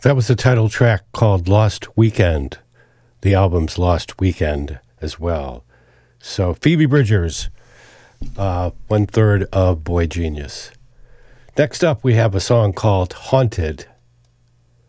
That was the title track called Lost Weekend. The album's Lost Weekend as well. So Phoebe Bridgers, 1/3 of Boy Genius. Next up, we have a song called Haunted.